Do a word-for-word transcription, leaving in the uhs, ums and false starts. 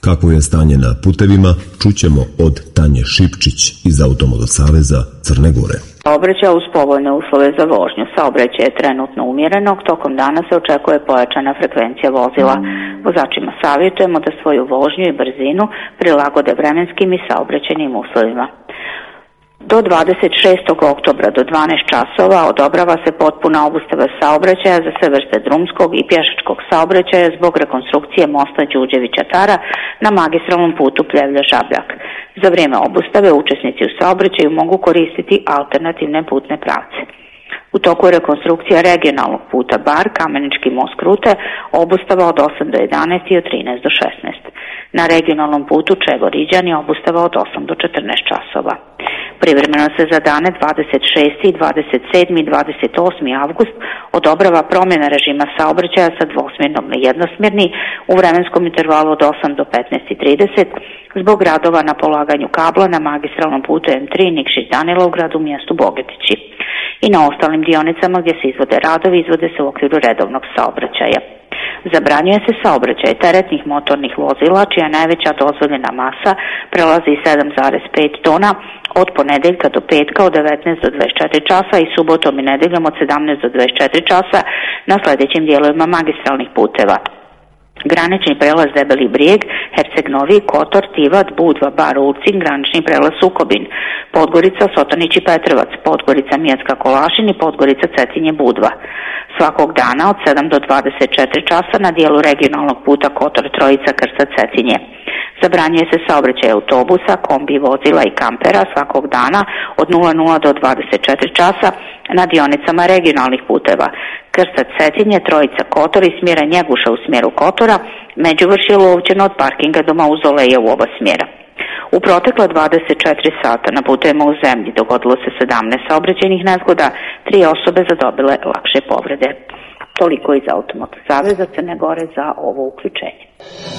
Kako je stanje na putevima, čućemo od Tanje Šipčić iz Automoto saveza Crne Gore. Saobraćaj uz povoljne uslove za vožnju. Saobraćaj je trenutno umjerenog, tokom dana se očekuje pojačana frekvencija vozila. Vozačima savjetujemo da svoju vožnju i brzinu prilagode vremenskim i saobraćajnim uslovima. Do dvadeset šestog oktobra do dvanaest časova odobrava se potpuna obustava saobraćaja za sve vrste drumskog i pješačkog saobraćaja zbog rekonstrukcije mosta Đurđevića-Tara na magistralnom putu Pljevlja-Žabljak. Za vrijeme obustave učesnici u saobraćaju mogu koristiti alternativne putne pravce. U toku rekonstrukcija regionalnog puta Bar, Kamenički most Krute, obustava od osam do jedanaest i od trinaest do šesnaest. Na regionalnom putu Čegor-Riđani obustava od osam do četrnaest časova. Privremeno se za dane dvadeset šesti, dvadeset sedmi i dvadeset osmi avgust odobrava promjena režima saobraćaja sa dvosmjernog na jednosmjerni u vremenskom intervalu od osam do petnaest i trideset zbog radova na polaganju kabla na magistralnom putu em tri Nikšić-Danila u gradu mjestu Bogetići. I na ostalim dionicama gdje se izvode radovi, izvode se u okviru redovnog saobraćaja. Zabranjuje se saobraćaj teretnih motornih vozila čija najveća dozvoljena masa prelazi sedam zarez pet tona od ponedjeljka do petka od devetnaest do dvadeset četiri časa i subotom i nedjeljom od sedamnaest do dvadeset četiri časa na sljedećim dijelovima magistralnih puteva: granični prelaz Debeli Brijeg, Herceg Novi, Kotor, Tivat, Budva, Bar, Ulcin, granični prelaz Sukobin, Podgorica, Sotanić i Petrovac, Podgorica, Mijatska, Kolašin i Podgorica, Cetinje, Budva. Svakog dana od sedam do dvadeset četiri časa na dijelu regionalnog puta Kotor, Trojica, Krsta, Cetinje. Zabranjuje se saobraćaj autobusa, kombi, vozila i kampera svakog dana od nula nula do dvadeset četiri časa na dionicama regionalnih puteva: Krsta, Cetinje, Trojica, Kotor i smjera Njeguša u smjeru Kotora, Međuvršje, Lovćeno od parkinga do Mauzoleja u oba smjera. U protekla dvadeset četiri sata na putevima u zemlji dogodilo se sedamnaest saobraćajnih nezgoda, tri osobe zadobile lakše povrede. Toliko iz Automoto saveza Crne Gore za ovo uključenje.